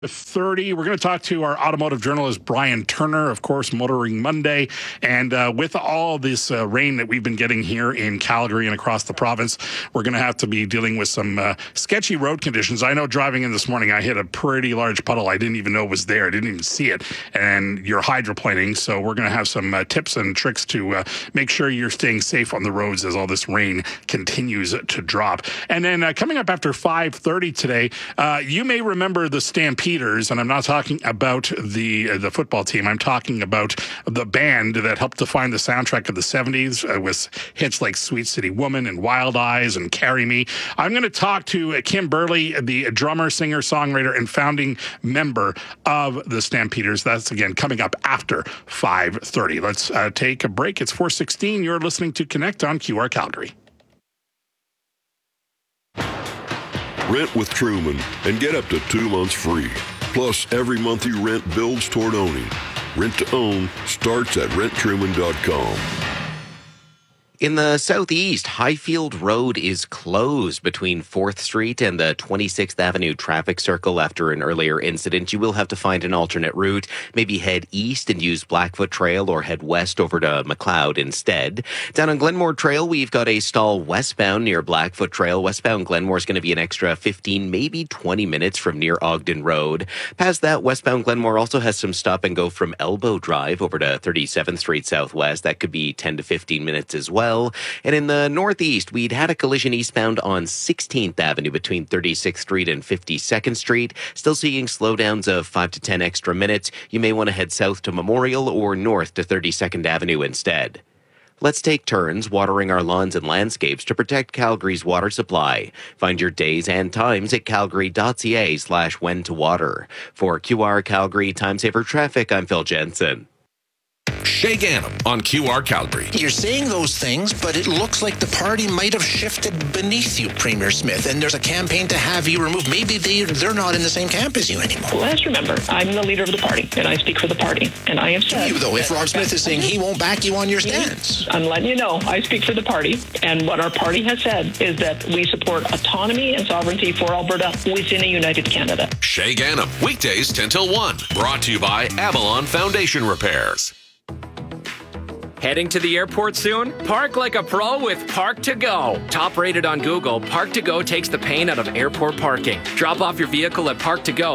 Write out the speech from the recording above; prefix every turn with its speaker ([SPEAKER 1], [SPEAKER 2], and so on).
[SPEAKER 1] 30. We're going to talk to our automotive journalist, Brian Turner, of course, Motoring Monday. And with all this rain that we've been getting here in Calgary and across the province, we're going to have to be dealing with some sketchy road conditions. I know driving in this morning, I hit a pretty large puddle. I didn't even know it was there. I didn't even see it. And you're hydroplaning. So we're going to have some tips and tricks to make sure you're staying safe on the roads as all this rain continues to drop. And then coming up after 5:30 today, you may remember the Stampede. And I'm not talking about the football team. I'm talking about the band that helped define the soundtrack of the 70s with hits like Sweet City Woman and Wild Eyes and Carry Me. I'm going to talk to Kim Burley, the drummer, singer, songwriter, and founding member of the Stampeders. That's, again, coming up after 5:30. Let's take a break. It's 4:16. You're listening to Connect on QR Calgary.
[SPEAKER 2] Rent with Truman and get up to 2 months free. Plus, every month you rent builds toward owning. Rent to own starts at renttruman.com.
[SPEAKER 3] In the southeast, Highfield Road is closed between 4th Street and the 26th Avenue traffic circle after an earlier incident. You will have to find an alternate route. Maybe head east and use Blackfoot Trail or head west over to McLeod instead. Down on Glenmore Trail, we've got a stall westbound near Blackfoot Trail. Westbound Glenmore is going to be an extra 15, maybe 20 minutes from near Ogden Road. Past that, westbound Glenmore also has some stop and go from Elbow Drive over to 37th Street Southwest. That could be 10 to 15 minutes as well. And in the northeast, we'd had a collision eastbound on 16th Avenue between 36th Street and 52nd Street. Still seeing slowdowns of 5 to 10 extra minutes. You may want to head south to Memorial or north to 32nd Avenue instead. Let's take turns watering our lawns and landscapes to protect Calgary's water supply. Find your days and times at calgary.ca/when to water. For QR Calgary Time Saver Traffic, I'm Phil Jensen.
[SPEAKER 4] Shay Ganem on QR Calgary.
[SPEAKER 5] You're saying those things, but it looks like the party might have shifted beneath you, Premier Smith, and there's a campaign to have you removed. Maybe they're not in the same camp as you anymore.
[SPEAKER 6] Well, let's remember, I'm the leader of the party, and I speak for the party. And I have said...
[SPEAKER 5] You, though, if Rob Smith is saying he won't back you on your stance.
[SPEAKER 6] I'm letting you know, I speak for the party, and what our party has said is that we support autonomy and sovereignty for Alberta within a united Canada.
[SPEAKER 4] Shay Ganem, weekdays 10 till 1. Brought to you by Avalon Foundation Repairs.
[SPEAKER 7] Heading to the airport soon? Park like a pro with Park to Go. Top rated on Google, Park to Go takes the pain out of airport parking. Drop off your vehicle at Park to Go